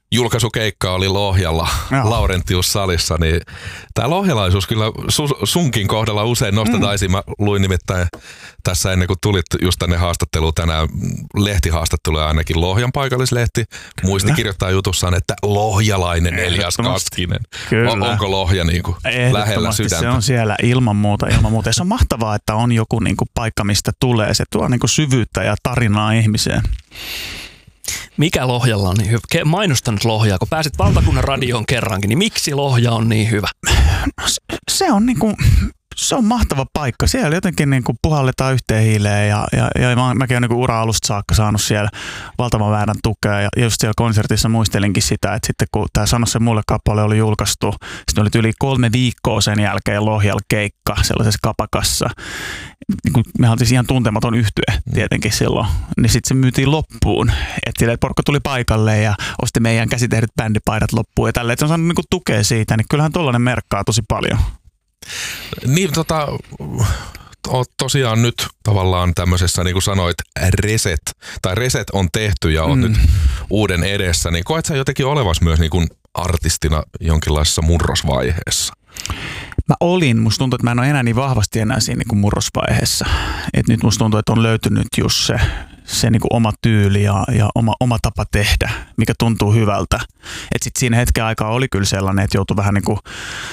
julkaisukeikka oli Lohjalla, Laurentius-salissa, niin tämä lohjalaisuus kyllä sunkin kohdalla usein nostetaan esiin. Mä luin nimittäin tässä ennen kuin tulit just tänne haastatteluun tänään, lehtihaastatteluja ainakin Lohjan paikallislehti. Muisti kirjoittaa jutussaan, että lohjalainen Elias Kaskinen. Onko Lohja niin kuin lähellä sydäntä? Se on siellä ilman muuta. Ja se on mahtavaa, että on joku niin kuin paikka, mistä tulee. Se tuo niin kuin syvyyttä ja tarinaa ihmiseen. Mikä Lohjalla on niin hyvä? Mainosta nyt Lohjaa, kun pääsit valtakunnan radioon kerrankin, niin miksi Lohja on niin hyvä? Se on niinku, se on mahtava paikka. Siellä jotenkin niinku puhalletaan yhteen hiileen ja mäkin olen niinku ura-alusta saakka saanut siellä valtavan määrän tukea. Ja just siellä konsertissa muistelinkin sitä, että sitten kun tämä Sano se mulle -kappale oli julkaistu, sitten oli yli 3 viikkoa sen jälkeen Lohjalla keikka sellaisessa kapakassa. Niin me oltiin ihan tuntematon yhtye tietenkin silloin, niin sitten se myytiin loppuun. Että porukka tuli paikalle ja osti meidän käsitehdyt bändipaidat loppuun ja tälleen. Että se on saanut niinku tukea siitä, niin kyllähän tollainen merkkaa tosi paljon. Niin oot tosiaan nyt tavallaan tämmöisessä, niin kuin sanoit, reset on tehty ja on nyt uuden edessä, niin koet sä jotenkin olevas myös niin kuin artistina jonkinlaisessa murrosvaiheessa? Musta tuntuu, että mä en ole enää niin vahvasti enää siinä niin kuin murrosvaiheessa. Et nyt musta tuntuu, että on löytynyt just se niin kuin oma tyyli ja oma tapa tehdä, mikä tuntuu hyvältä. Et sit siinä hetken aikaa oli kyllä sellainen, että joutui vähän niin kuin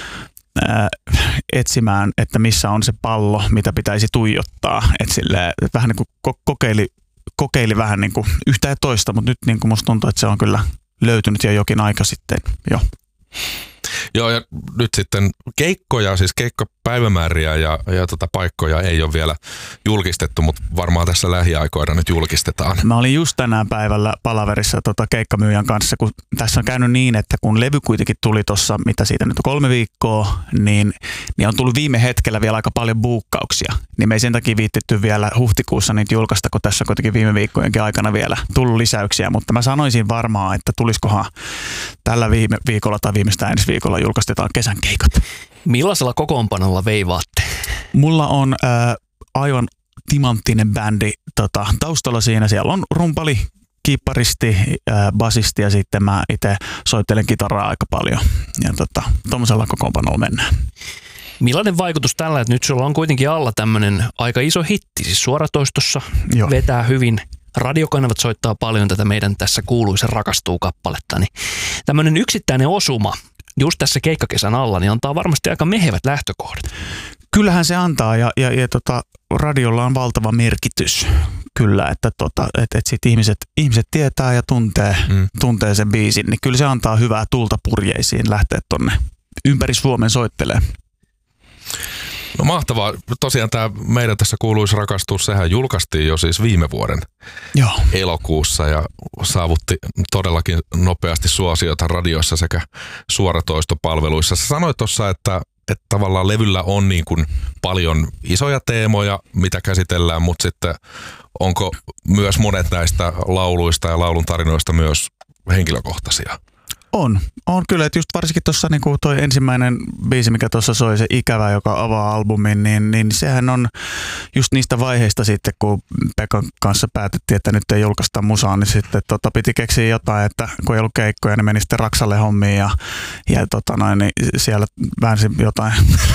etsimään, että missä on se pallo, mitä pitäisi tuijottaa. Että silleen vähän niin kuin kokeili vähän niin kuin yhtä ja toista, mutta nyt niin kuin musta tuntuu, että se on kyllä löytynyt jo jokin aika sitten jo. Joo, ja nyt sitten keikkapäivämääriä ja paikkoja ei ole vielä julkistettu, mutta varmaan tässä lähiaikoina nyt julkistetaan. Mä olin just tänään päivällä palaverissa keikkamyyjän kanssa, kun tässä on käynyt niin, että kun levy kuitenkin tuli tuossa, mitä siitä nyt on 3 viikkoa, niin on tullut viime hetkellä vielä aika paljon buukkauksia. Niin me ei sen takia viittitty vielä huhtikuussa niitä julkaista, kun tässä on kuitenkin viime viikkojenkin aikana vielä tullut lisäyksiä, mutta mä sanoisin varmaan, että tulisikohan tällä viime viikolla tai viimeistään ensi viikolla julkaistetaan kesän keikat. Millaisella kokoonpanolla veivaatte? Mulla on aivan timanttinen bändi taustalla siinä. Siellä on rumpali, kiipparisti, basisti ja sitten mä itse soittelen kitaraa aika paljon. Ja tommosella kokoonpanolla mennään. Millainen vaikutus tällä, että nyt sulla on kuitenkin alla tämmöinen aika iso hitti, siis suoratoistossa vetää hyvin. Radiokanavat soittaa paljon tätä meidän tässä kuuluisen rakastuu -kappaletta, niin tämmöinen yksittäinen osuma just tässä keikkakesän alla, niin antaa varmasti aika mehevät lähtökohdat. Kyllähän se antaa ja radiolla on valtava merkitys kyllä, että sit ihmiset tietää ja tuntee sen biisin, niin kyllä se antaa hyvää tulta purjeisiin lähteä tonne ympäri Suomen soittelee. No mahtavaa. Tosiaan tämä meidän tässä kuuluisi rakastus, sehän julkaistiin jo siis viime vuoden elokuussa ja saavutti todellakin nopeasti suosiota radioissa sekä suoratoistopalveluissa. Sä sanoit tuossa, että tavallaan levyllä on niin kuin paljon isoja teemoja, mitä käsitellään, mutta sitten onko myös monet näistä lauluista ja laulun tarinoista myös henkilökohtaisia? On kyllä, että just varsinkin tuossa niin toi ensimmäinen biisi, mikä tuossa soi, se Ikävä, joka avaa albumin, niin sehän on just niistä vaiheista sitten, kun Pekan kanssa päätettiin, että nyt ei julkaista musaa, niin sitten piti keksiä jotain, että kun ei ollut keikkoja, niin meni sitten Raksalle hommiin ja niin siellä väänsi jotain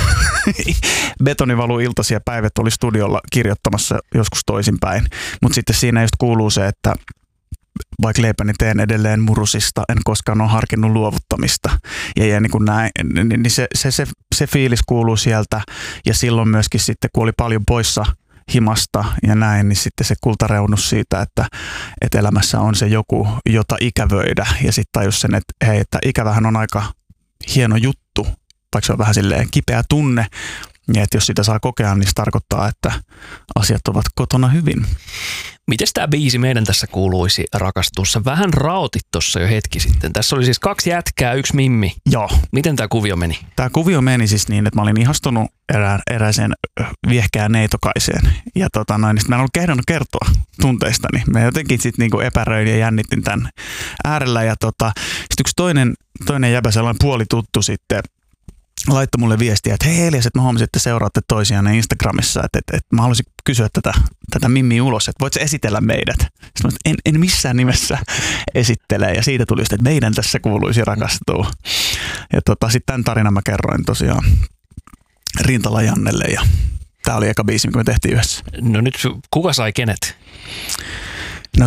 betonivalu-iltaisia päivät oli studiolla kirjoittamassa joskus toisinpäin, mutta sitten siinä just kuuluu se, että vaikka leipäni teen edelleen murusista, en koskaan ole harkinnut luovuttamista. Ja niin kuin näin, niin se fiilis kuuluu sieltä. Ja silloin myöskin sitten, kun oli paljon poissa himasta ja näin, niin sitten se kultareunus siitä, että elämässä on se joku, jota ikävöidä. Ja sitten tajus sen, että hei, että ikävähän on aika hieno juttu, vaikka se on vähän silleen kipeä tunne. Ja että jos sitä saa kokea, niin se tarkoittaa, että asiat ovat kotona hyvin. Mites tämä biisi meidän tässä kuuluisi rakastussa? Vähän raotit tuossa jo hetki sitten. Tässä oli siis 2 jätkää, 1 mimmi. Joo. Miten tämä kuvio meni? Tämä kuvio meni siis niin, että mä olin ihastunut erääseen viehkään neitokaiseen. Ja niin sit mä en ollut kehdannut kertoa tunteistani. Mä jotenkin sitten niinku epäröin ja jännittin tämän äärellä. Ja sitten yksi toinen jäbä, sellainen puolituttu sitten, laittoi mulle viestiä, että hei Elias, että mä huomasin, että seuraatte toisiaan Instagramissa, että mä haluaisin kysyä tätä Mimmi ulos, että voit sä esitellä meidät? Sitten mä en missään nimessä esittele, ja siitä tuli just, että meidän tässä kuuluisi rakastua. Ja sitten tämän tarinan mä kerroin tosiaan Rintala Jannelle, ja tää oli eka biisi, mikä me tehtiin yhdessä. No nyt kuka sai kenet? No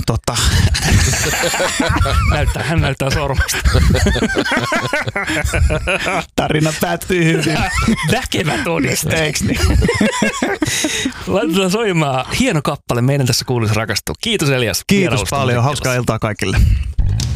Hän näyttää sormasta. Tarina päättyy hyvin. Väkevä todiste. Eiks niin? Laitetaan soimaan hieno kappale. Meidän tässä kuuluisi rakastua. Kiitos Elias. Kiitos paljon. Hauskaa iltaa kaikille.